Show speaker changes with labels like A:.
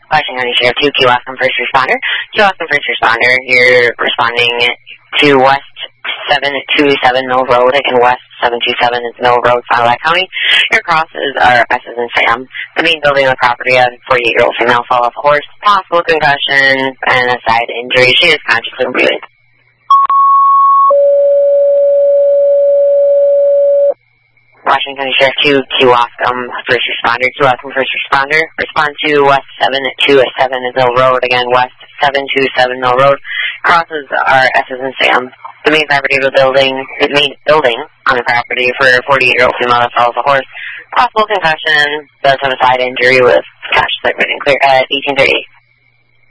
A: Washington County Sheriff 2, Key Wascom First Responder. Key Wascom First Responder, you're responding to West 727 Mill Road and West 727 is Mill Road, Fond du Lac County. Your crosses are S as in Sam. The main building on the property has a 48-year-old female fell off a horse, possible concussion, and a side injury. She is conscious and breathing. Washington County Sheriff 2, Key Wascom First Responder. Key Wascom First Responder. Respond to West 727 is Mill Road. Again, West 727 Mill Road. Crosses are S as in Sam. The main property of the building, the main building on the property for a 48-year-old female that falls a horse. Possible concussion, does have a side injury with conscious and clear at 1838.